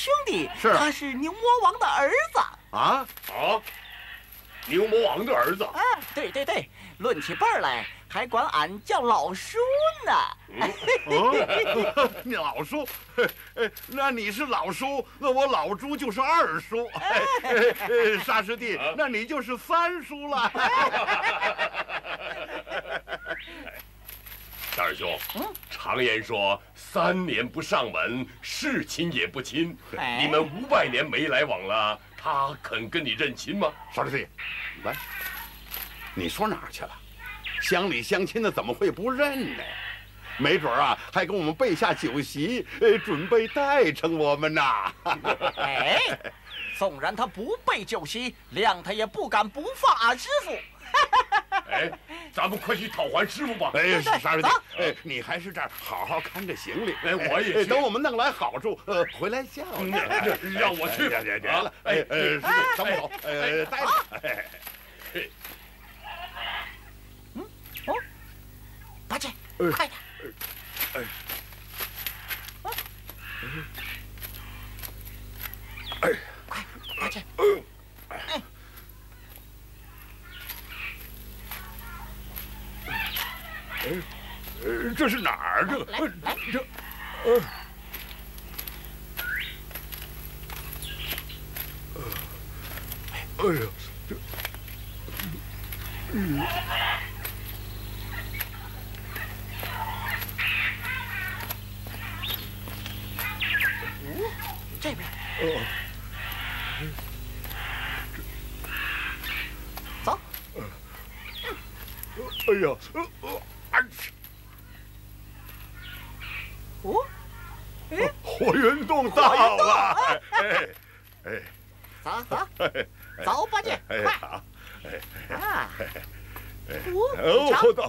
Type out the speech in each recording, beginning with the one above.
兄弟， 是他是牛魔王的儿子。 啊， 牛魔王的儿子。 啊，对对对，论起辈儿来，还管俺叫老叔呢。 你老叔，那你是老叔，那我老朱就是二叔。沙师弟，那你就是三叔了。 大师兄，常言说3年不上门，是亲也不亲。你们500年没来往了，他肯跟你认亲吗？ 沙师弟，来，你说哪儿去了？乡里乡亲的怎么会不认呢？没准啊，还给我们备下酒席，准备待成我们呐。 哎，纵然他不备酒席，谅他也不敢不放俺师傅。 哎，咱们快去讨还师傅吧。 哎，沙师弟，你还是这儿好好看着行李。 我也去。 等我们弄来好处，回来叫你。 让我去。 别了，师弟，等我走，待着。 八戒，快点！快，八戒！ 这是哪儿？ 来， 哎呀， 这边。走。 哎呀，火云洞到了！ 走，八戒，快！ 好， 啊！ 我到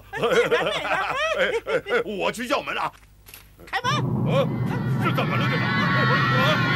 那边，我去叫门啊！ 开门！ 是怎么了？这个？